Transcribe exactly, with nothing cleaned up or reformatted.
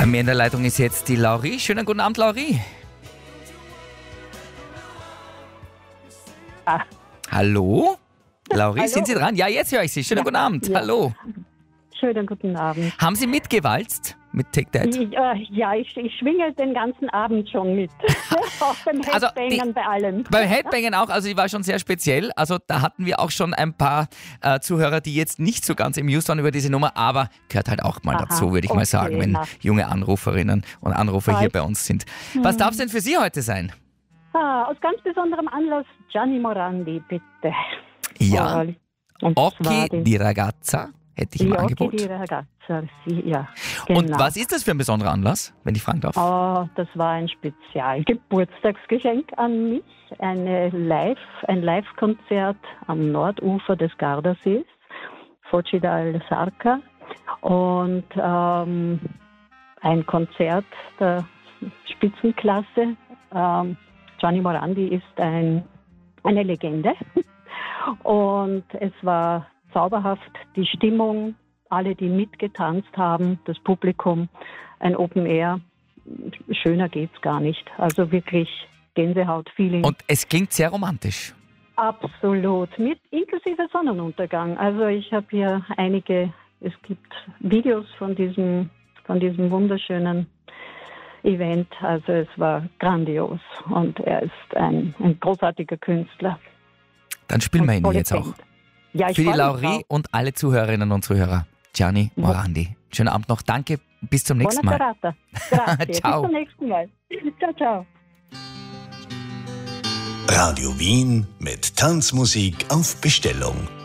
mir in der Leitung ist jetzt die Laurie. Schönen guten Abend, Laurie. Ah. Hallo? Laurie, Hallo. sind Sie dran? Ja, jetzt höre ich Sie. Schönen Ja. guten Abend. Ja. Hallo. Schönen guten Abend. Haben Sie mitgewalzt mit Take That? Ich, äh, ja, ich, ich schwinge den ganzen Abend schon mit. Auch beim Also Headbangern, die- bei allem. Beim Headbangen auch, also die war schon sehr speziell. Also da hatten wir auch schon ein paar äh, Zuhörer, die jetzt nicht so ganz amused waren über diese Nummer, aber gehört halt auch mal Aha, dazu, würde ich mal okay, sagen, wenn na. junge Anruferinnen und Anrufer hier Weiß. bei uns sind. Was darf es denn für Sie heute sein? Ah, aus ganz besonderem Anlass Gianni Morandi, bitte. Ja, Und zwar Occhi den- di Ragazza hätte ich im die Occhi Angebot. di Ragazza, sie, ja, genau. Und was ist das für ein besonderer Anlass, wenn ich fragen darf? Oh, das war ein Spezialgeburtstagsgeschenk an mich. Eine Live, ein Live-Konzert am Nordufer des Gardasees, Foci dal Sarca. Und ähm, ein Konzert der Spitzenklasse. Ähm, Gianni Morandi ist ein, eine Legende. Und es war zauberhaft, die Stimmung, alle, die mitgetanzt haben, das Publikum, ein Open Air. Schöner geht's gar nicht. Also wirklich Gänsehaut-Feeling. Und es klingt sehr romantisch. Absolut, mit inklusive Sonnenuntergang. Also ich habe hier einige, es gibt Videos von diesem, von diesem wunderschönen Event. Also es war grandios und er ist ein, ein großartiger Künstler. Dann spielen wir Und ihn tolle jetzt auch. Band. Ja, ich Für die freu mich Laurie drauf. und alle Zuhörerinnen und Zuhörer. Gianni Morandi. Schönen Abend noch. Danke. Bis zum nächsten Buona Mal. serata. Grazie. Ciao. Bis zum nächsten Mal. Ciao, ciao. Radio Wien mit Tanzmusik auf Bestellung.